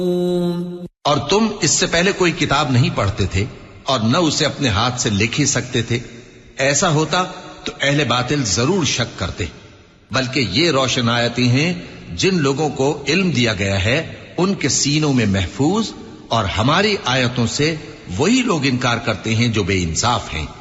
और तुम इससे पहले कोई किताब नहीं पढ़ते थे और न उसे अपने हाथ से लिख ही सकते थे। ऐसा होता तो अहले बातिल जरूर शक करते, बल्कि ये रोशन आयतें हैं जिन लोगों को इल्म दिया गया है उनके सीनों में महफूज, और हमारी आयतों से वही लोग इनकार करते हैं जो बेइंसाफ हैं।